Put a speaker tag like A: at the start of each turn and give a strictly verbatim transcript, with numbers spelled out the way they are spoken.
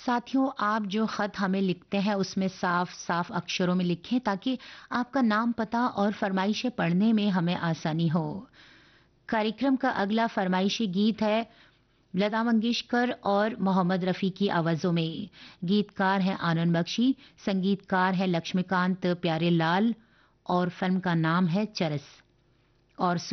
A: साथियों, आप जो खत हमें लिखते हैं उसमें साफ-साफ अक्षरों में लिखें ताकि आपका नाम, पता और फरमाइशें पढ़ने में हमें आसानी हो। कार्यक्रम का अगला फरमाइशी गीत है लता मंगेशकर और मोहम्मद रफ़ी की आवाज़ों में। गीतकार हैं आनंद बख्शी, संगीतकार हैं लक्ष्मीकांत प्यारेलाल और फिल्म का नाम है चरस। और